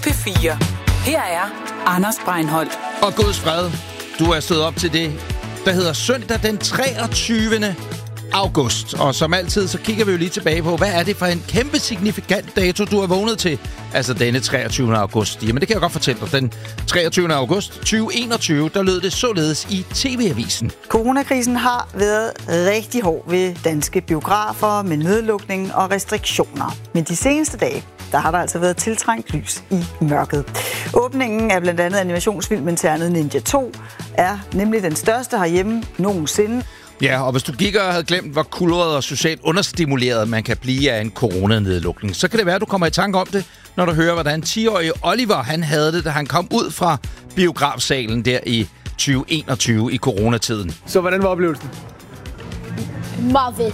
P4. Her er Anders Breinholt. Og Guds fred, du er stået op til det, der hedder søndag den 23. august. Og som altid, så kigger vi jo lige tilbage på, hvad er det for en kæmpe signifikant dato, du er vågnet til? Altså denne 23. august. Jamen det kan jeg godt fortælle dig. Den 23. august 2021, der lød det således i TV-avisen. Coronakrisen har været rigtig hård ved danske biografer med nedlukning og restriktioner. Men de seneste dage, der har der altså været tiltrængt lys i mørket. Åbningen af blandt andet animationsfilmen Ternet Ninja 2 er nemlig den største herhjemme nogensinde. Ja, og hvis du gik og havde glemt, hvor kulret og socialt understimuleret man kan blive af en coronanedlukning, så kan det være, at du kommer i tanke om det, når du hører, hvordan 10-årige Oliver han havde det, da han kom ud fra biografsalen der i 2021 i coronatiden. Så hvordan var oplevelsen? Meget fedt.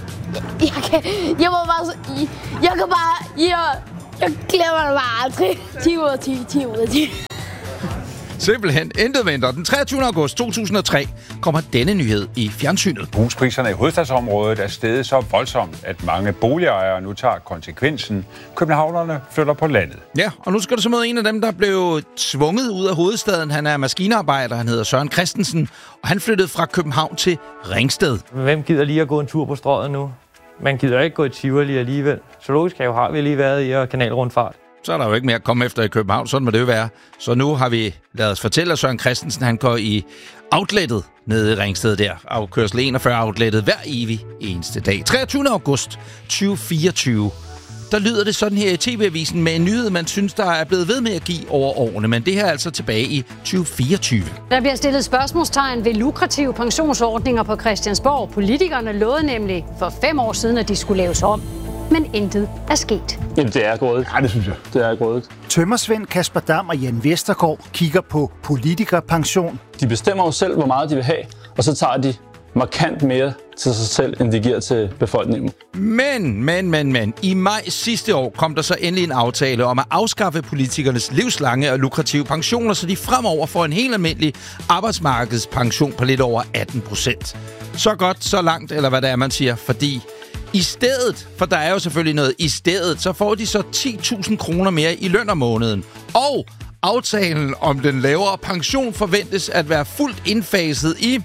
Jeg glemmer det bare aldrig. 10 ud af 10, 10 ud af 10. Simpelthen intet mindre. Den 23. august 2003 kommer denne nyhed i fjernsynet. Huspriserne i hovedstadsområdet er steget så voldsomt, at mange boligejere nu tager konsekvensen. Københavnerne flytter på landet. Ja, og nu skal du så møde en af dem, der blev tvunget ud af hovedstaden. Han er maskinarbejder, han hedder Søren Christensen, og han flyttede fra København til Ringsted. Hvem gider lige at gå en tur på Strøget nu? Man gider ikke gå i Tivoli alligevel. Zoologisk have har vi lige været i, og kanalrundfart. Så er der jo ikke mere at komme efter i København, sådan må det jo være. Så nu har vi ladet os fortælle, at Søren Christensen han går i outlettet nede i Ringsted der. Afkørsel 41 outlettet hver evig eneste dag. 23. august 2024. Der lyder det sådan her i TV-avisen med en nyhed, man synes, der er blevet ved med at give over årene. Men det her er altså tilbage i 2024. Der bliver stillet spørgsmålstegn ved lukrative pensionsordninger på Christiansborg. Politikerne lovede nemlig for 5 år siden, at de skulle laves om. Men intet er sket. Jamen, det er grådigt. Ja, det synes jeg. Det er grådigt. Tømmersvend Kasper Dam og Jan Vestergaard kigger på politikerpension. De bestemmer jo selv, hvor meget de vil have, og så tager de markant mere til sig selv, end de giver til befolkningen. Men. I maj sidste år kom der så endelig en aftale om at afskaffe politikernes livslange og lukrative pensioner, så de fremover får en helt almindelig arbejdsmarkedspension på lidt over 18%. Så godt, så langt, eller hvad det er, man siger, fordi i stedet, for der er jo selvfølgelig noget i stedet, så får de så 10.000 kroner mere i løn om måneden. Og aftalen om den lavere pension forventes at være fuldt indfaset i...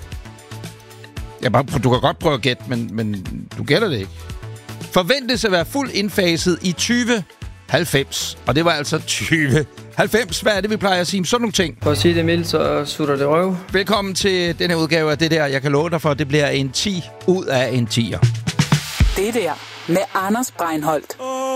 Ja, du kan godt prøve at gætte, men du gætter det ikke. Forventes at være fuldt indfaset i 2090. Og det var altså 2090. Hvad er det, vi plejer at sige? Sådan nogle ting. For at sige det mildt, så sutter det røv. Velkommen til denne udgave af det der. Jeg kan love dig for, at det bliver en 10 ud af en 10'er. Det der med Anders Breinholt.